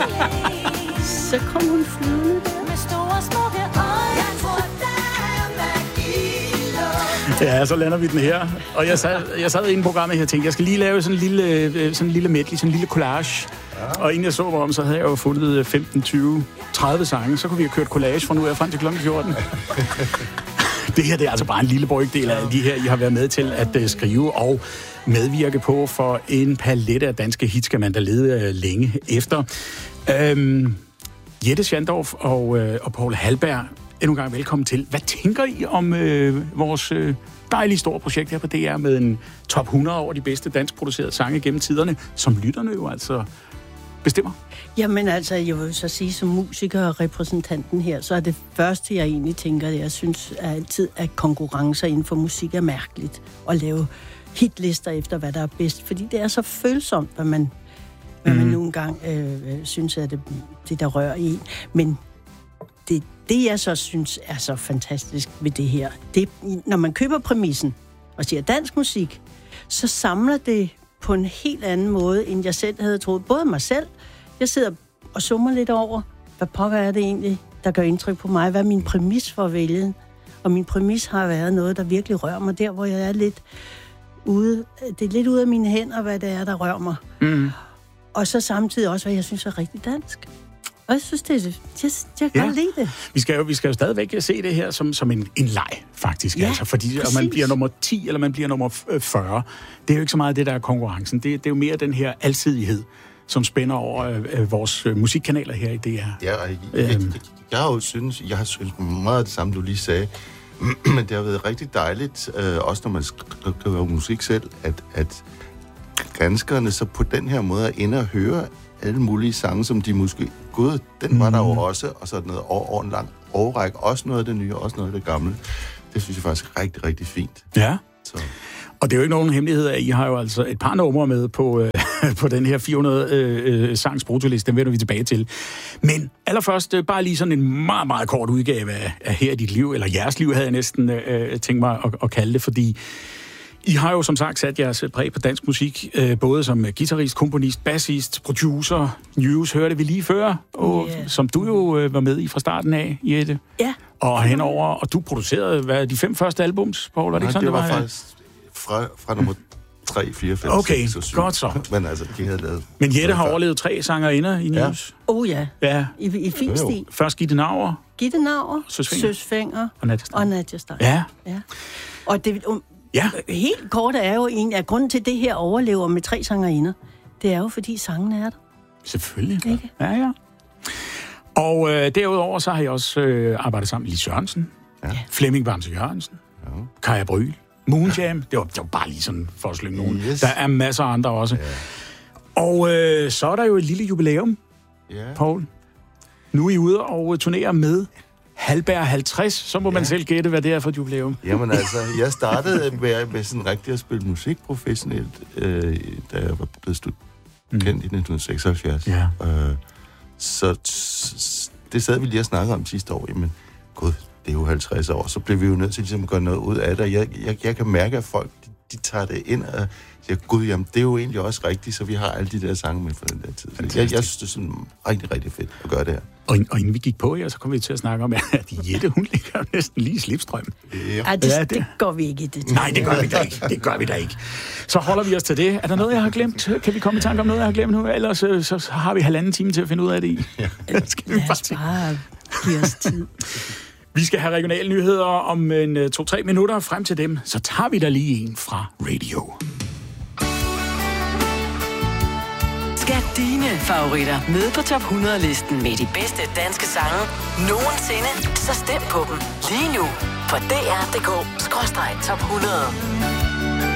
Så kom hun flyvende der. Med store smukke øjne. Jeg tror, Ja, så lander vi den her. Og jeg sad inde i programmet her og tænkte, jeg skal lige lave sådan en lille medley, sådan en lille collage. Ja. Og inden jeg så mig om, så havde jeg jo fundet 15, 20, 30 sange. Så kunne vi have kørt collage fra nu af frem til kl. 14. Det her det er altså bare en lille brøkdel af de her, I har været med til at skrive og medvirke på, for en palet af danske hits skal man da lede længe efter. Jette Schandorf og Poul Halberg, endnu en gang velkommen til. Hvad tænker I om vores dejlige store projekt her på DR med en top 100 over de bedste danskproducerede sange gennem tiderne, som lytterne jo altså bestemmer? Jamen altså, jeg vil så sige, som musiker og repræsentanten her, så er det første, jeg egentlig tænker, jeg synes altid, at konkurrencer inden for musik er mærkeligt. At lave hitlister efter, hvad der er bedst. Fordi det er så følsomt, hvad man nogle gange synes er det, der rører i. Men det, jeg så synes er så fantastisk ved det her, det når man køber præmissen og siger dansk musik, så samler det på en helt anden måde, end jeg selv havde troet. Både mig selv, jeg sidder og summer lidt over, hvad pokker er det egentlig, der gør indtryk på mig? Hvad er min præmis for at vælge? Og min præmis har været noget, der virkelig rører mig der, hvor jeg er lidt ude. Det er lidt ude af mine hænder, hvad det er, der rører mig. Mm. Og så samtidig også, hvad jeg synes er rigtig dansk. Og jeg synes, jeg kan lide det. Vi skal jo stadigvæk se det her som en leg, faktisk. Ja, altså, fordi om man bliver nummer 10, eller man bliver nummer 40, det er jo ikke så meget det, der er konkurrencen. Det er jo mere den her alsidighed, som spænder over vores musikkanaler her i DR. Ja, og jeg har synes meget af det samme, du lige sagde. Men det har været rigtig dejligt, også når man skriver musik selv, at danskerne så på den her måde er inde og høre alle mulige sange, som de måske... Gud, den var der jo også, og så noget over en lang overrække. Også noget af det nye, også noget af det gamle. Det synes jeg faktisk er rigtig, rigtig fint. Ja. Så. Og det er jo ikke nogen hemmelighed, at I har jo altså et par numre med på den her 400 sangs brutoliste. Den vender vi tilbage til. Men allerførst bare lige sådan en meget, meget kort udgave af Her i dit liv, eller jeres liv, havde jeg næsten tænkt mig at kalde det, fordi I har jo som sagt sat jeres præg på dansk musik, både som guitarist, komponist, bassist, producer, news, hørte vi lige før, og som du jo var med i fra starten af, Jette. Ja. Og henover, og du producerede de 5 første albums, Poul, var det ikke sådan, det var faktisk fra nummer 3, 4, 5, okay, 6 og 7. Godt så. Men altså, det havde lavet. Men Jette har overlevet 3 sangerinder i news. Ja. I fin stil. Først Gitte Nauer. Søs Fenger og Nadja Stein. Ja. Og det... Helt kort er jo en af grunden til det her overlever med 3 sangerinder. Det er jo, fordi sangen er der. Selvfølgelig. Ikke? Ja. Og derudover så har jeg også arbejdet sammen med Lis Jørgensen, Flemming Bamse Jørgensen, Kaja Bryl, Moonjam. Det var bare lige sådan for at slynge nogen. Yes. Der er masser af andre også. Ja. Og så er der jo et lille jubilæum, Poul. Nu er I ude og turnerer med Halberg 50, så må man selv gætte, hvad det er for et jubilæum. Jamen altså, jeg startede med sådan rigtig at spille musik professionelt, da jeg var blevet kendt i 1976. Ja. Så det sad vi lige og snakkede om sidste år. Jamen, gud, det er jo 50 år. Så blev vi jo nødt til ligesom at gøre noget ud af det. Jeg kan mærke, at folk, de tager det ind og siger, gud, jamen, det er jo egentlig også rigtigt, så vi har alle de der sange med fra den der tid. Jeg synes, det er sådan rigtig, rigtig fedt at gøre det her. Og inden vi gik på her, så kom vi til at snakke om, at Jette, hun ligger næsten lige i slipstrøm. Det går vi ikke i det. Nej, det gør vi da ikke. Så holder vi os til det. Er der noget, jeg har glemt? Kan vi komme i tanke om noget, jeg har glemt nu? Ellers så har vi 1,5 time til at finde ud af det i. Lad os bare give os tid. Vi skal have regionale nyheder om 2-3 minutter. Frem til dem, så tager vi da lige en fra radio. Skal dine favoritter med på top 100-listen med de bedste danske sange nogensinde, så stem på dem lige nu på dr.dk/top 100.